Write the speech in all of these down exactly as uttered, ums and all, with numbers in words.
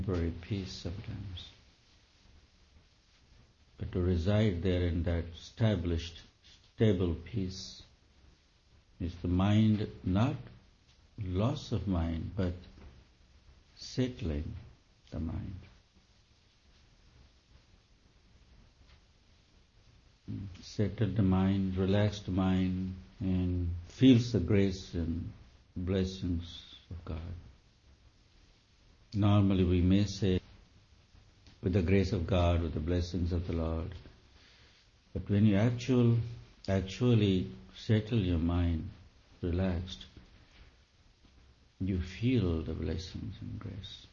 temporary peace sometimes. But to reside there in that established, stable peace is the mind, not loss of mind, but settling the mind. Settle the mind, relax the mind, and feels the grace and blessings of God. Normally we may say, with the grace of God, with the blessings of the Lord. But when you actual, actually settle your mind, relaxed, you feel the blessings and grace.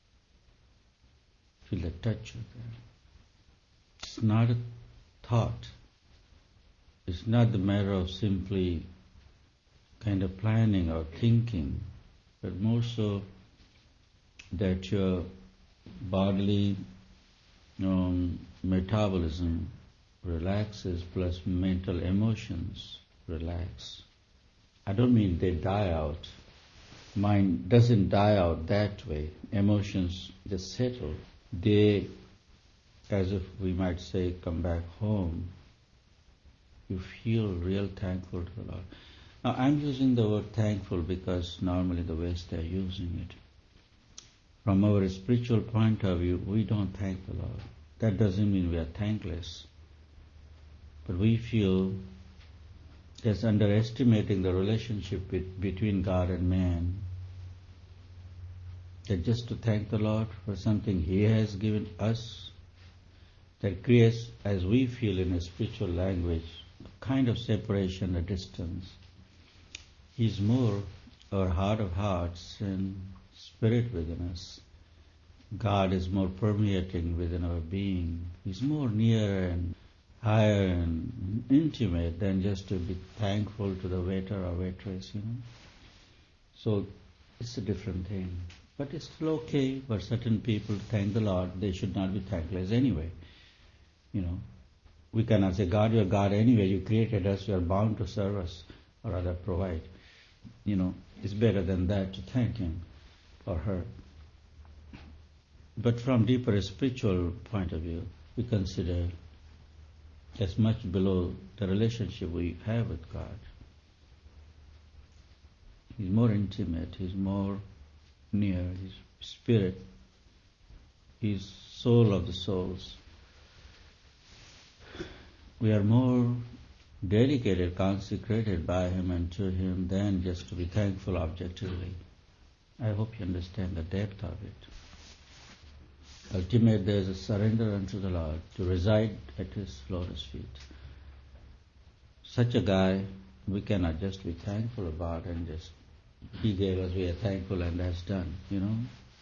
Feel the touch of that. It's not a thought. It's not the matter of simply kind of planning or thinking, but more so that your bodily um, metabolism relaxes, plus mental emotions relax. I don't mean they die out. Mind doesn't die out that way. Emotions just settle. They, as if we might say, come back home. You feel real thankful to the Lord. Now I'm using the word thankful because normally the West they're using it. From our spiritual point of view, we don't thank the Lord. That doesn't mean we are thankless. But we feel that's underestimating the relationship with, between God and man. That just to thank the Lord for something He has given us, that creates, as we feel in a spiritual language, a kind of separation, a distance. He's more our heart of hearts and Spirit within us. God is more permeating within our being. He's more near and higher and intimate than just to be thankful to the waiter or waitress, you know. So it's a different thing. But it's still okay for certain people to thank the Lord. They should not be thankless anyway. You know, we cannot say, God, you're God anyway. You created us. You're bound to serve us or rather provide. You know, it's better than that to thank Him or her. But from deeper spiritual point of view, we consider as much below the relationship we have with God. He's more intimate, He's more near, His Spirit, His soul of the souls. We are more dedicated, consecrated by Him and to Him than just to be thankful objectively. I hope you understand the depth of it. Ultimately, there is a surrender unto the Lord to reside at His lotus feet. Such a guy, we cannot just be thankful about and just, He gave us, we are thankful and that's done, you know.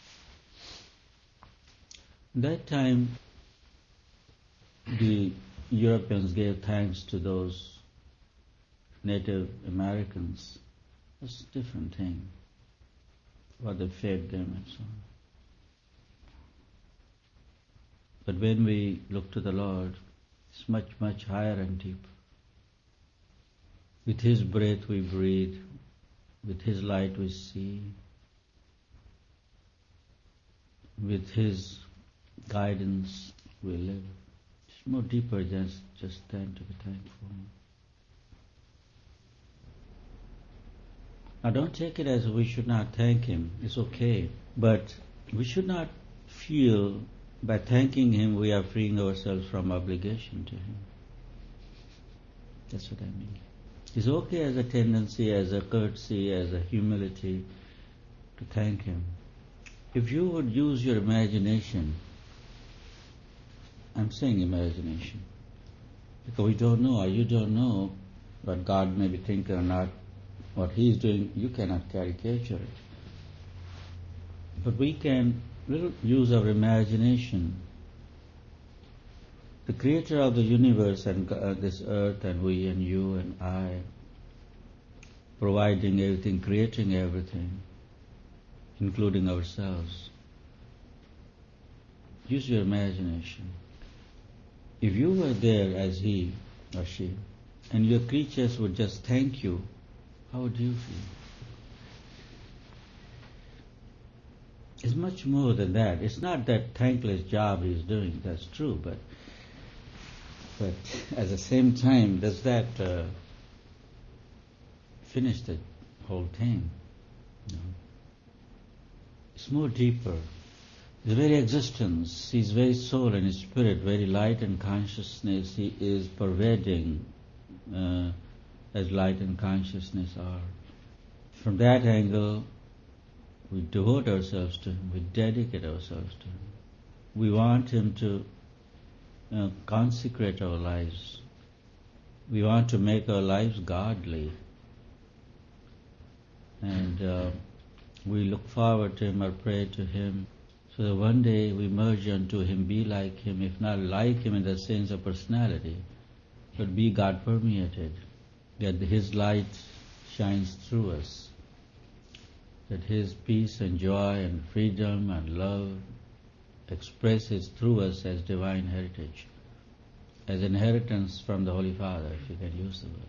That time, the Europeans gave thanks to those Native Americans. That's a different thing. What they fed them and so on. But when we look to the Lord, it's much, much higher and deeper. With His breath we breathe, with His light we see, with His guidance we live. It's more deeper than just than to be thankful. Now don't take it as we should not thank Him. It's okay. But we should not feel by thanking Him we are freeing ourselves from obligation to Him. That's what I mean. It's okay as a tendency, as a courtesy, as a humility to thank Him. If you would use your imagination, I'm saying imagination, because we don't know or you don't know what God may be thinking or not, what He is doing, you cannot caricature it. But we can little use our imagination. The Creator of the universe and uh, this earth and we and you and I, providing everything, creating everything, including ourselves. Use your imagination. If you were there as He or she, and your creatures would just thank you, how would you feel? It's much more than that. It's not that thankless job he's doing, that's true, but but at the same time, does that uh, finish the whole thing? No. It's more deeper. The very existence, his very soul and his spirit, very light and consciousness, he is pervading uh, as light and consciousness are. From that angle, we devote ourselves to him, we dedicate ourselves to him. We want him to uh, consecrate our lives. We want to make our lives godly. And uh, we look forward to him or pray to him, so that one day we merge unto him, be like him, if not like him in the sense of personality, but be God permeated, that his light shines through us, that his peace and joy and freedom and love expresses through us as divine heritage, as inheritance from the Holy Father, if you can use the word.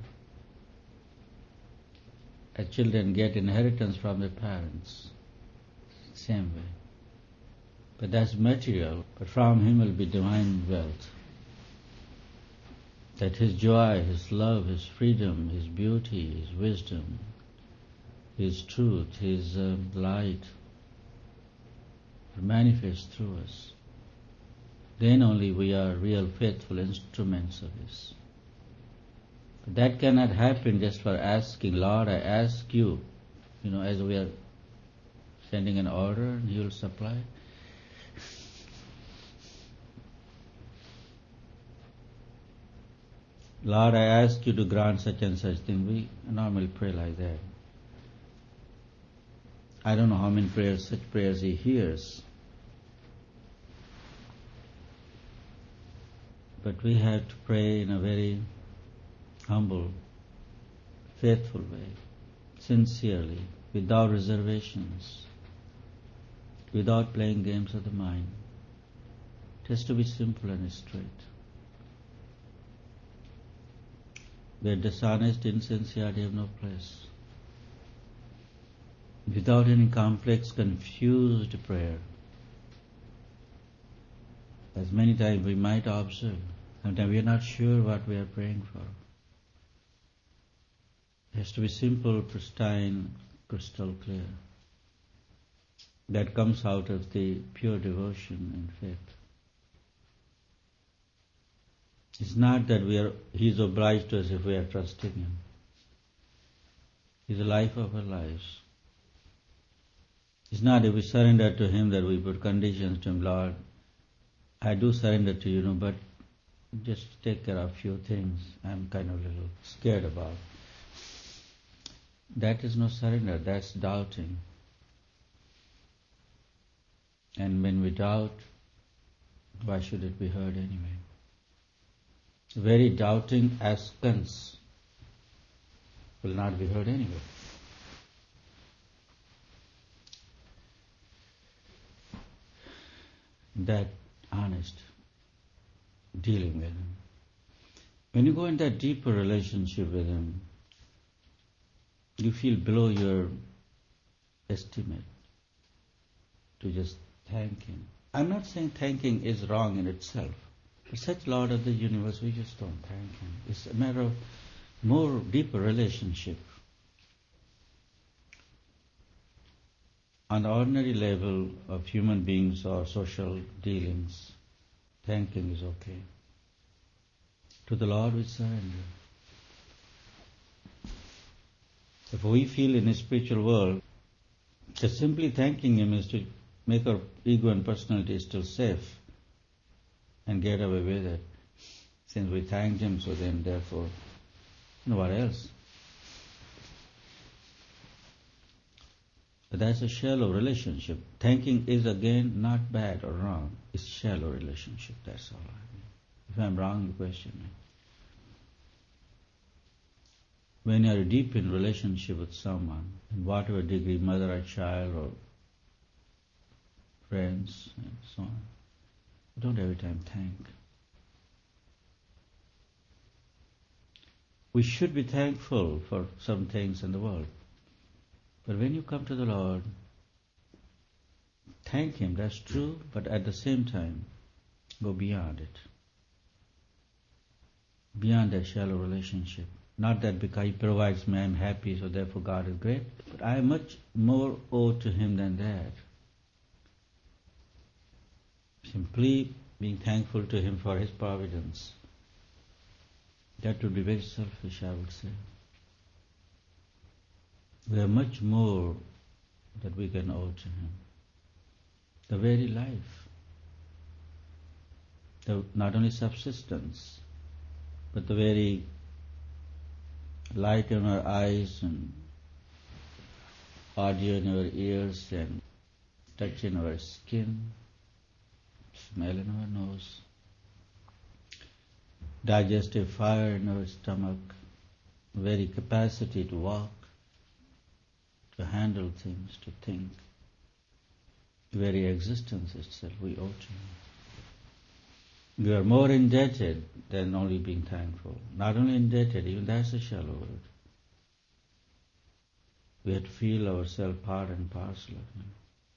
As children get inheritance from their parents, same way. But that's material, but from him will be divine wealth. That his joy, his love, his freedom, his beauty, his wisdom, his truth, his uh, light will manifest through us. Then only we are real faithful instruments of his. But that cannot happen just for asking, Lord, I ask you, you know, as we are sending an order and he will supply. Lord, I ask you to grant such and such thing. We normally pray like that. I don't know how many prayers, such prayers he hears. But we have to pray in a very humble, faithful way, sincerely, without reservations, without playing games of the mind. Just to be simple and straight. Where dishonest insincerity have no place. Without any complex, confused prayer. As many times we might observe, sometimes we are not sure what we are praying for. It has to be simple, pristine, crystal clear. That comes out of the pure devotion and faith. It's not that we are, he is obliged to us if we are trusting him. He is the life of our lives. It's not if we surrender to him that we put conditions to him, Lord, I do surrender to you, know, but just take care of a few things I'm kind of a little scared about. That is no surrender, that's doubting. And when we doubt, why should it be heard anyway? Very doubting askance will not be heard anyway. That honest dealing with him. When you go in that deeper relationship with him, you feel below your estimate to just thank him. I'm not saying thanking is wrong in itself. For such Lord of the universe, we just don't thank him. It's a matter of more deeper relationship. On the ordinary level of human beings or social dealings, thanking is okay. To the Lord we surrender. If we feel in the spiritual world that simply thanking him is to make our ego and personality still safe and get away with it, since we thanked him, so then therefore, you know what else? But that's a shallow relationship. Thanking is again not bad or wrong. It's shallow relationship, that's all I mean. If I'm wrong, you question me. When you are deep in relationship with someone, in whatever degree, mother or child or friends and so on, you don't every time thank. We should be thankful for some things in the world. But when you come to the Lord, thank Him, that's true, but at the same time, go beyond it. Beyond that shallow relationship. Not that because He provides me, I'm happy, so therefore God is great, but I am much more owed to Him than that. Simply being thankful to Him for His providence. That would be very selfish, I would say. We have much more that we can owe to Him. The very life, the, not only subsistence, but the very light in our eyes and audio in our ears and touch in our skin, smell in our nose, digestive fire in our stomach, very capacity to walk, to handle things, to think. The very existence itself we owe to Him. We are more indebted than only being thankful. Not only indebted, even that's a shallow word. We have to feel ourselves part and parcel of Him.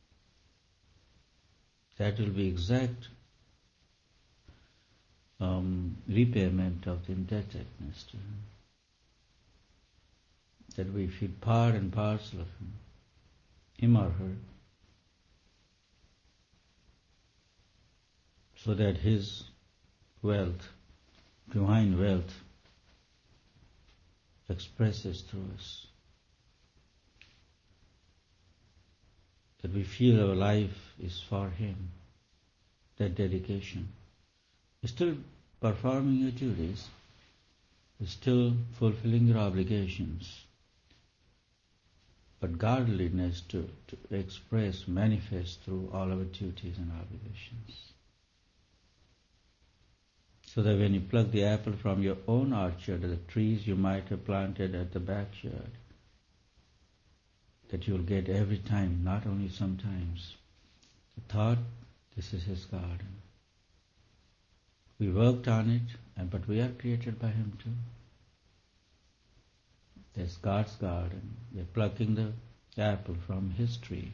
That will be exact um, repayment of the indebtedness to Him. That we feel part and parcel of Him, Him or her, so that His wealth, divine wealth, expresses through us. That we feel our life is for Him, that dedication. You're still performing your duties, you're still fulfilling your obligations, but godliness to, to express, manifest through all our duties and obligations. So that when you pluck the apple from your own orchard, the trees you might have planted at the backyard, that you'll get every time, not only sometimes, the thought, this is His garden. We worked on it, and but we are created by Him too. There's God's garden. We're plucking the apple from His tree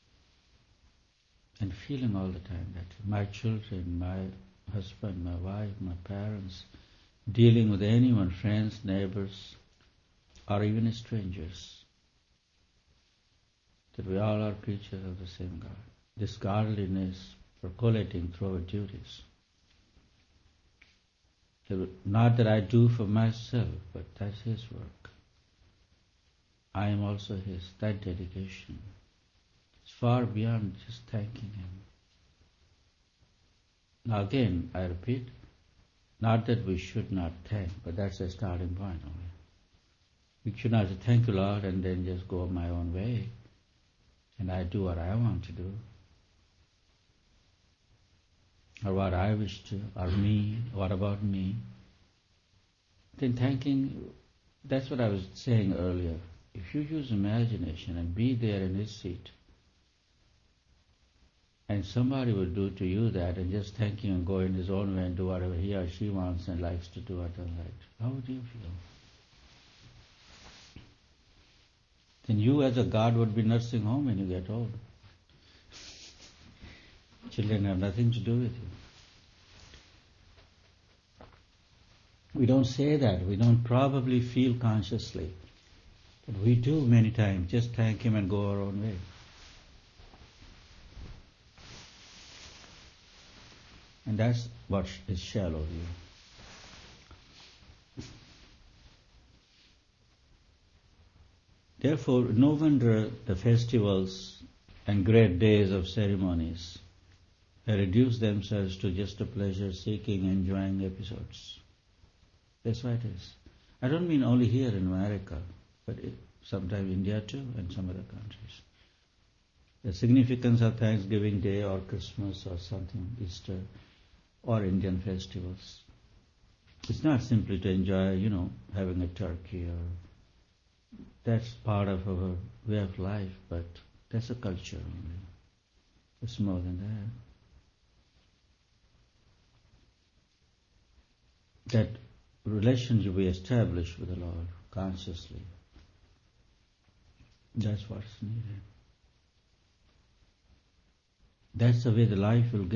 and feeling all the time that my children, my husband, my wife, my parents, dealing with anyone, friends, neighbors, or even strangers, that we all are creatures of the same God. This godliness percolating through our duties. Not that I do for myself, but that's His work. I am also His, that dedication. It's far beyond just thanking Him. Now again, I repeat, not that we should not thank, but that's a starting point only. We should not say, thank you Lord, and then just go my own way, and I do what I want to do, or what I wish to, or me, what about me? Then thanking, that's what I was saying earlier. If you use imagination and be there in His seat, and somebody will do to you that and just thank you and go in his own way and do whatever he or she wants and likes to do or doesn't like, how would you feel? Then you as a God would be nursing home when you get old. Children have nothing to do with you. We don't say that. We don't probably feel consciously. But we do many times. Just thank Him and go our own way. And that's what is shallow view. Therefore, no wonder the festivals and great days of ceremonies have reduced themselves to just a pleasure-seeking, enjoying episodes. That's what it is. I don't mean only here in America, but it, sometimes India too and some other countries. The significance of Thanksgiving Day or Christmas or something, Easter, or Indian festivals. It's not simply to enjoy, you know, having a turkey or that's part of our way of life, but that's a culture only. It's more than that. That relationship we establish with the Lord consciously, that's what's needed. That's the way the life will get.